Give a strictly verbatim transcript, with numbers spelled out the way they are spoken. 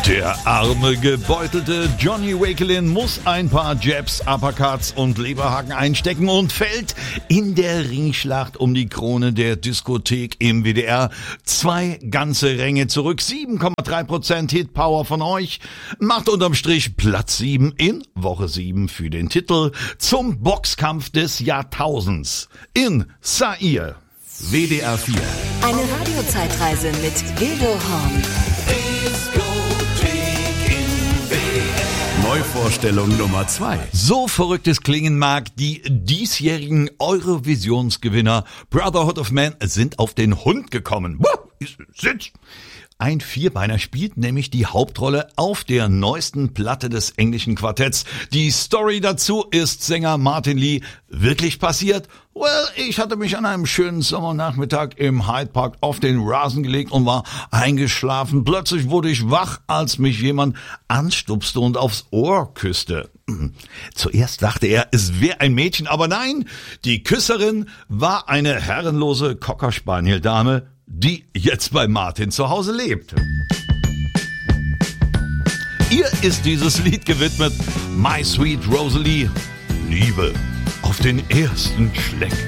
Der arme, gebeutelte Johnny Wakelin muss ein paar Jabs, Uppercuts und Leberhaken einstecken und fällt in der Ringschlacht um die Krone der Diskothek im W D R zwei ganze Ränge zurück. sieben Komma drei Prozent Hitpower von euch macht unterm Strich Platz sieben in Woche sieben für den Titel zum Boxkampf des Jahrtausends in Zaire. W D R vier. Eine Radiozeitreise mit Gildo Horn. Neuvorstellung Nummer zwei. So verrückt es klingen mag, die diesjährigen Eurovisionsgewinner Brotherhood of Man sind auf den Hund gekommen. Sitz! Ein Vierbeiner spielt nämlich die Hauptrolle auf der neuesten Platte des englischen Quartetts. Die Story dazu ist Sänger Martin Lee wirklich passiert. Well, ich hatte mich an einem schönen Sommernachmittag im Hyde Park auf den Rasen gelegt und war eingeschlafen. Plötzlich wurde ich wach, als mich jemand anstupste und aufs Ohr küsste. Zuerst dachte er, es wäre ein Mädchen, aber nein, die Küsserin war eine herrenlose Cocker Spaniel Dame, die jetzt bei Martin zu Hause lebt. Ihr ist dieses Lied gewidmet, My Sweet Rosalie, Liebe auf den ersten Schleck.